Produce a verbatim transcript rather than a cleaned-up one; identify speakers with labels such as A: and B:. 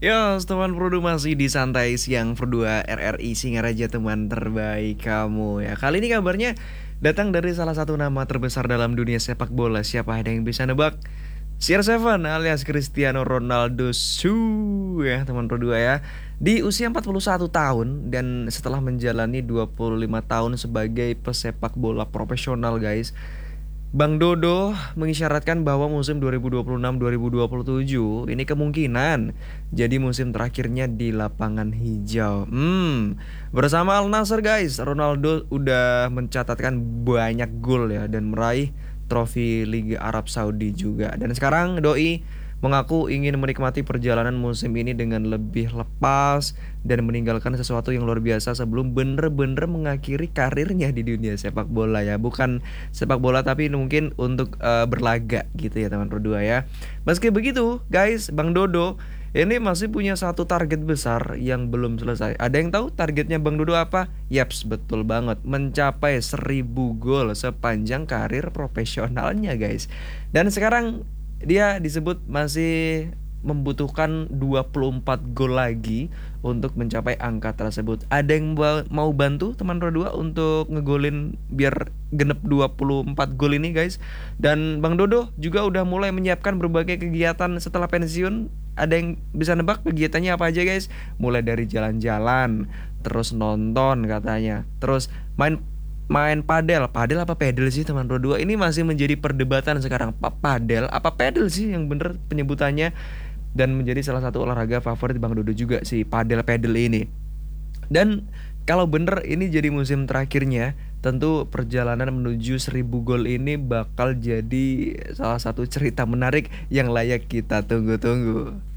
A: Yo, teman Produ masih di Santai Siang Berdua R R I Singaraja, teman terbaik kamu ya. Kali ini kabarnya datang dari salah satu nama terbesar dalam dunia sepak bola. Siapa ada yang bisa nebak? C R tujuh alias Cristiano Ronaldo Su ya teman Produ ya. Di usia empat puluh satu tahun dan setelah menjalani dua puluh lima tahun sebagai pesepak bola profesional guys, Bang Dodo mengisyaratkan bahwa musim dua ribu dua puluh enam dua ribu dua puluh tujuh ini kemungkinan jadi musim terakhirnya di lapangan hijau. Hmm, bersama Al Nassr guys, Ronaldo udah mencatatkan banyak gol ya dan meraih trofi Liga Arab Saudi juga. Dan sekarang doi mengaku ingin menikmati perjalanan musim ini dengan lebih lepas dan meninggalkan sesuatu yang luar biasa sebelum bener-bener mengakhiri karirnya di dunia sepak bola ya. Bukan sepak bola tapi mungkin untuk eh, berlaga gitu ya teman berdua ya. Meski begitu guys, Bang Dodo ini masih punya satu target besar yang belum selesai. Ada yang tahu targetnya Bang Dodo apa? Yaps, betul banget. Mencapai seribu gol sepanjang karir profesionalnya guys. Dan sekarang dia disebut masih membutuhkan dua puluh empat gol lagi untuk mencapai angka tersebut. Ada yang ba- mau bantu teman Rodua untuk ngegolin biar genep dua puluh empat gol ini guys. Dan Bang Dodo juga udah mulai menyiapkan berbagai kegiatan setelah pensiun. Ada yang bisa nebak kegiatannya apa aja guys? Mulai dari jalan-jalan, terus nonton katanya, terus main main padel. Padel apa pedel sih teman Pro dua? Ini masih menjadi perdebatan sekarang. Pa- Padel apa pedel sih yang bener penyebutannya? Dan menjadi salah satu olahraga favorit Bang Dodo juga sih padel pedel ini. Dan kalau bener ini jadi musim terakhirnya, tentu perjalanan menuju seribu gol ini bakal jadi salah satu cerita menarik yang layak kita tunggu-tunggu.